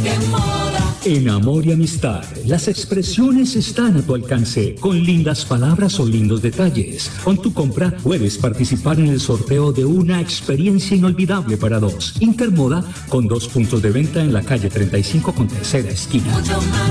En amor y amistad, las expresiones están a tu alcance, con lindas palabras o lindos detalles. Con tu compra puedes participar en el sorteo de una experiencia inolvidable para dos. Intermoda, con 2 puntos de venta en la calle 35 con tercera esquina.